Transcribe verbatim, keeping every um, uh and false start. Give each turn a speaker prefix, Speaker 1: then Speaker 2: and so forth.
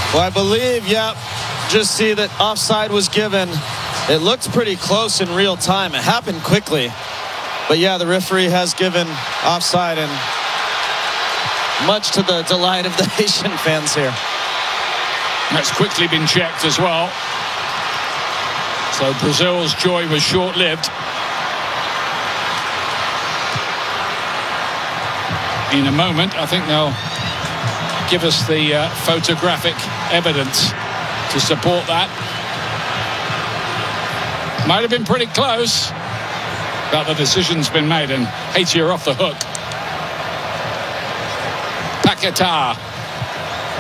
Speaker 1: Well, I believe, yep. Just see that offside was given. It looked pretty close in real time. It happened quickly. But yeah, the referee has given offside, and much to the delight of the Haitian fans here.
Speaker 2: That's quickly been checked as well. So Brazil's joy was short-lived. In a moment, I think they'll give us the uh, photographic evidence to support that. Might have been pretty close, but the decision's been made and Haiti are off the hook. Paquetá.